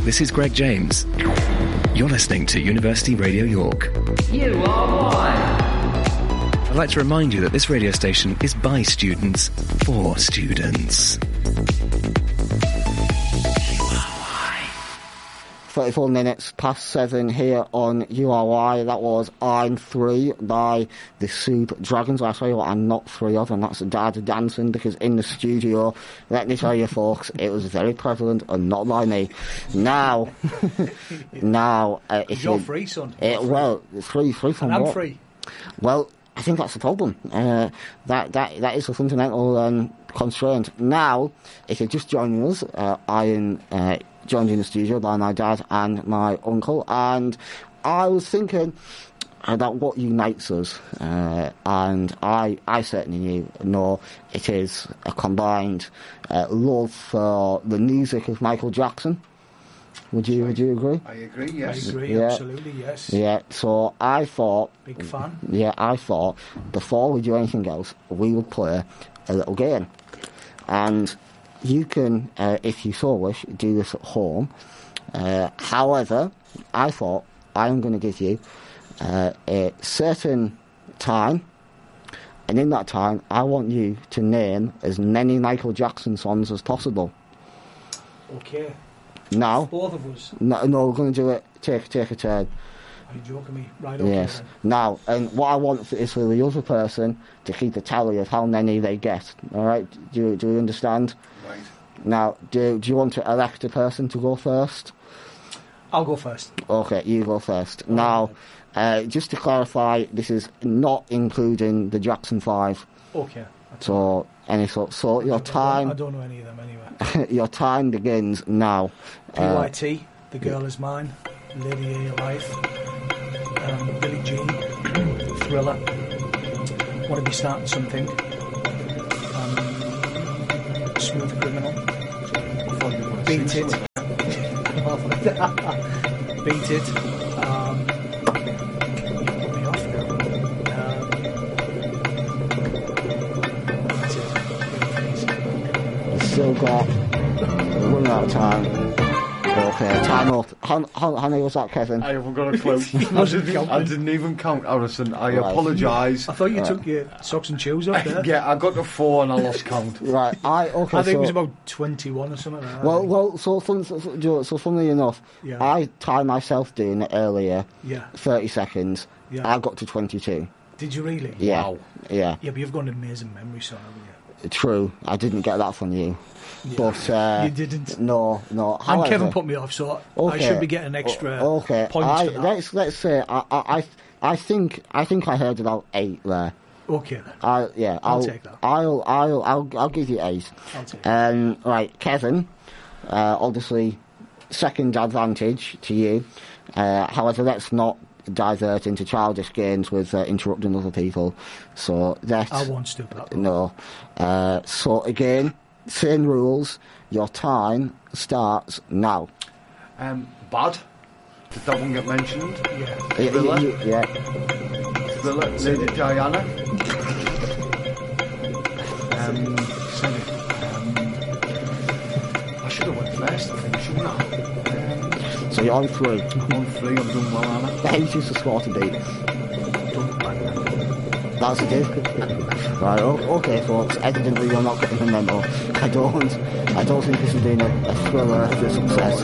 This is Greg James. You're listening to University Radio York. You are one. I'd like to remind you that this radio station is by students for students. 34 minutes past 7 here on URY. That was I'm 3 by the Soup Dragons. I tell you what, I'm not 3 of, and that's Dad dancing, because in the studio, let me tell you folks, it was very prevalent and not by me. Now, if you're free, son. Well, free from and what? I'm free. Well, I think that's the problem. That is a fundamental constraint. Now, if you're just joining us, I am joined in the studio by my dad and my uncle, and I was thinking about what unites us, and I certainly know it is a combined love for the music of Michael Jackson. Would you agree? I agree, yes. I agree, absolutely, yes. Yeah, so I thought... Big fan. Yeah, I thought, before we do anything else, we would play a little game. And you can, if you so wish, do this at home. However, I thought I'm going to give you a certain time, and in that time, I want you to name as many Michael Jackson songs as possible. Okay. Now, both of us. No, we're going to do it. Take a turn. Are you joking me? Right. Okay. Yes. Then. Now, and what I want is for the other person to keep a tally of how many they get. All right? Do you understand? Right. Now, do you want to elect a person to go first? I'll go first. Okay, you go first. Now, just to clarify, this is not including the Jackson 5. Okay. So your time... I don't know any of them anyway. Your time begins now. PYT, The Girl Is Mine, Lady A Your Life, Billie Jean, Thriller, Want to Be Starting Something, Smooth Criminal, Beat It, Beat It, you put me off now. That's it. You've still got... We're running out of time. Okay, time up. How many was that, Kevin? I haven't got a clue. I didn't even count, Alison. I apologise. I thought you took your socks and shoes off there. Yeah, I got to 4 and I lost count. Right, I think it was about 21 or something like that. Well, so funnily enough, yeah. I timed myself doing it earlier. Yeah. 30 seconds. Yeah. I got to 22. Did you really? Yeah. Wow. Yeah. Yeah, but you've got an amazing memory, son, haven't you? True. I didn't get that from you. Yeah. But you didn't. No. However, and Kevin put me off, so I should be getting extra points for that. Let's say I think I heard about 8 there. Okay. I'll take that. I'll give you 8. I'll take that. Right, Kevin. Obviously, second advantage to you. However, let's not divert into childish games with interrupting other people. So that I won't stoop that. No. So again, same rules. Your time starts now. Bad. Did that one get mentioned? Yeah. Thriller. Yeah. Thriller. Lady Diana. I should have went first, I think, shouldn't I? So you're on 3. I'm on 3, I'm doing well, Anna. The 8 is the score to beat. That's it. Right, okay folks, evidently you're not getting the memo. I don't think this has been a thriller of success.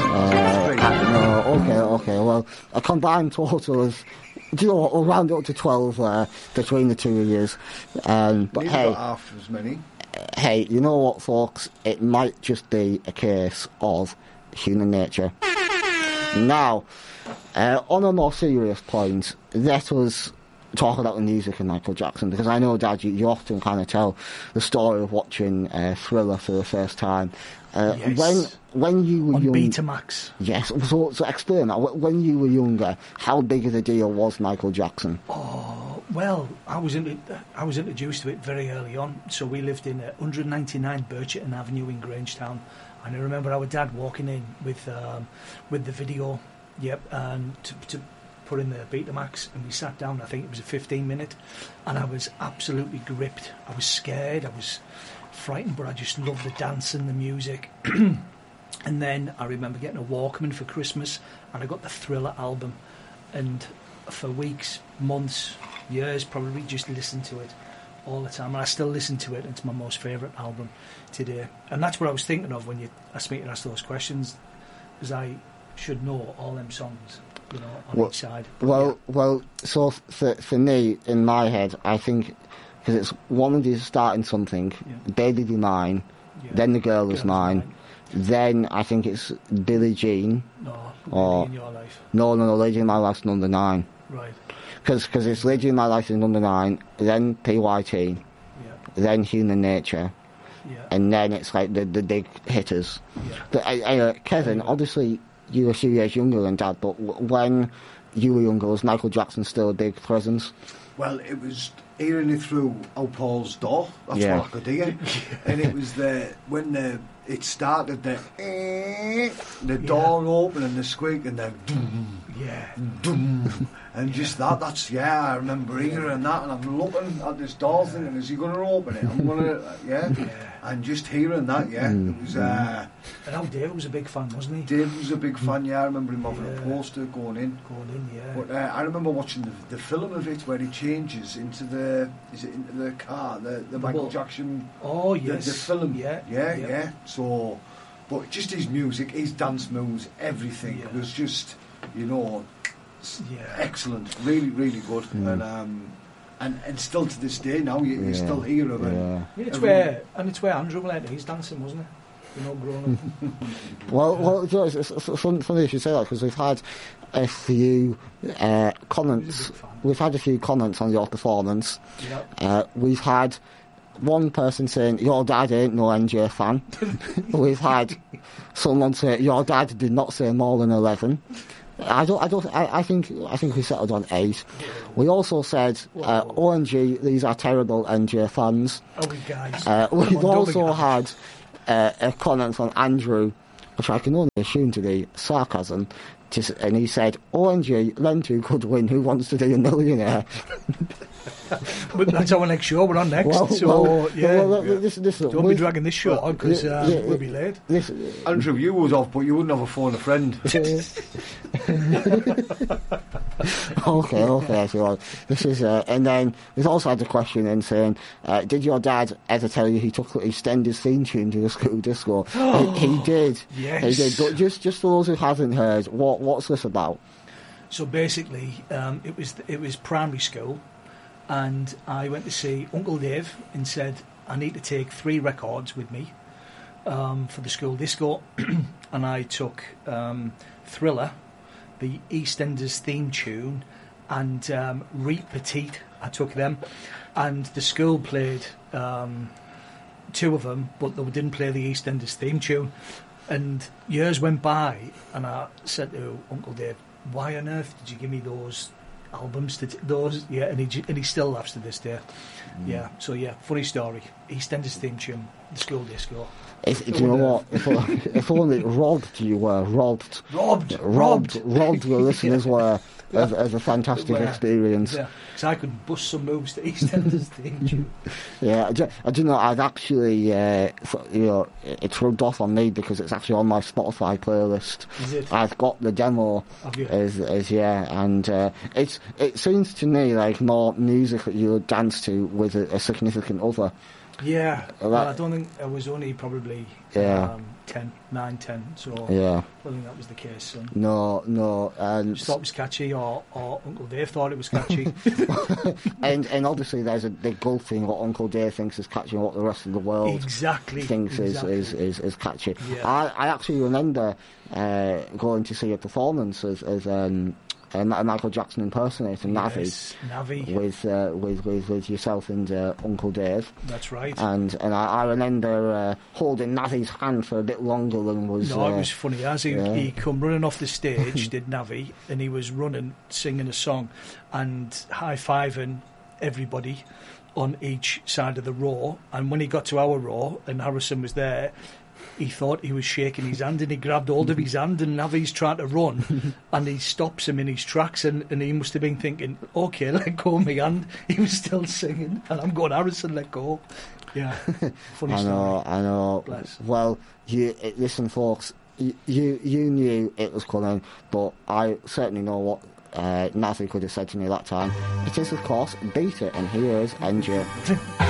No, okay, well, a combined total of, do you know what, we'll round it up to 12 between the two of you. But hey, half as many. Hey, you know what folks, it might just be a case of human nature. Now, on a more serious point, let us talk about the music of Michael Jackson, because I know, Dad, you often kind of tell the story of watching Thriller for the first time. Yes. When you were young, Betamax. Yes. So explain that. When you were younger, how big of a deal was Michael Jackson? Oh well, I was introduced to it very early on. So we lived in 199 Bircherton Avenue in Grangetown, and I remember our dad walking in with the video. Yep, and to put in the Betamax, and we sat down. I think it was a 15-minute, and I was absolutely gripped. I was scared, I was frightened, but I just loved the dance and the music. And then I remember getting a Walkman for Christmas, and I got the Thriller album, and for weeks, months, years probably, just listened to it all the time, and I still listen to it. It's my most favourite album today, and that's what I was thinking of when you asked me to ask those questions, because I should know all them songs, you know, on each side. Well, so for me, in my head, I think, because it's one of you starting something, Baby Be Mine, then The Girl Is Mine, then I think it's Billie Jean. No, Lady in Your Life. No, Lady in My Life's number 9. Right. Because it's Lady in My Life is number 9, then PYT, then Human Nature, and then it's like the big hitters. But Kevin, obviously you were a few years younger than Dad, but when you were younger, was Michael Jackson still a big presence? Well, it was hearing it through old Paul's door. That's what I could hear. And it was it started the door open and the squeak and the doom, doom, and just that's I remember hearing that, and I'm looking at this door thinking, is he going to open it? I'm going to, and just hearing that, it was. And how Dave was a big fan, wasn't he? Dave was a big fan, I remember him having a poster going in. But I remember watching the film of it where he changes into the car, the Michael Jackson. Oh yes, the film. Yeah. So, but just his music, his dance moves, everything was just, excellent, really, really good, and still to this day now you still hear of it. It's where Andrew learned his dancing, wasn't it? Growing up. well, it's funny if you say that, because we've had a few comments. We've had a few comments on your performance. We've had one person saying your dad ain't no NJ fan. We've had someone say your dad did not say more than 11. I think we settled on 8. We also said OMG, these are terrible NJ fans. Guys. We've also had a comment from Andrew, which I can only assume to be sarcasm, and he said, OMG, them two could win, who wants to be a millionaire? But that's our next show, we're on next, don't be dragging this show on, because we'll be late. Andrew, you was off, but you wouldn't have a phone a friend. Okay, so this is, and then we've also had a question in saying, did your dad ever tell you he took EastEnders theme tune to the school disco? He did. Yes. He did. But just for those who haven't heard, what's this about? So basically, it was primary school, and I went to see Uncle Dave and said, I need to take 3 records with me for the school disco, and I took Thriller, the EastEnders theme tune, and Reet Petite. I took them, and the school played 2 of them, but they didn't play the EastEnders theme tune. And years went by, and I said to Uncle Dave, why on earth did you give me those albums? And he still laughs to this day. So funny story. EastEnders theme tune, the school disco. Do you know what? If only robbed you were, robbed the listeners were of a fantastic experience. Yeah, because I could bust some moves to EastEnders theme tune. I do know. I'd actually, it's rubbed off on me because it's actually on my Spotify playlist. Is it? I've got the demo. Have you? And it seems to me like more music that you would dance to with a significant other. Yeah, I don't think I was only probably 9, 10, so I don't think that was the case. So. No. Just thought it was catchy, or Uncle Dave thought it was catchy. and obviously there's a big gulf between what Uncle Dave thinks is catchy and what the rest of the world thinks is catchy. Yeah. I actually remember going to see a performance as Michael Jackson impersonator, Navi, with yourself and Uncle Dave. That's right. And I remember holding Navi's hand for a bit longer than was. No, it was funny. As he come running off the stage, did Navi, and he was running, singing a song, and high-fiving everybody on each side of the row. And when he got to our row, and Harrison was there, he thought he was shaking his hand, and he grabbed hold of his hand, and Navi's trying to run, and he stops him in his tracks, and he must have been thinking, okay, let go of my hand. He was still singing, and I'm going, Harrison, let go. Yeah, funny story. I know. Bless. Well, listen, folks, you knew it was coming, but I certainly know what Nazi could have said to me that time. It is, of course, Beat It, and here is NG.